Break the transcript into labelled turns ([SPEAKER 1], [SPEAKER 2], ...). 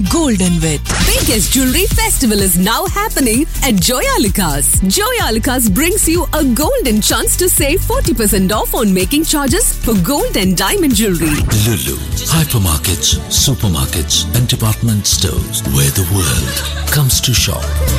[SPEAKER 1] Golden Width.
[SPEAKER 2] Biggest jewelry festival is now happening at Joyalukas. Joyalukas brings you a golden chance to save 40% off on making charges for gold and diamond jewelry.
[SPEAKER 3] Lulu, hypermarkets, supermarkets and department stores where the world comes to shop.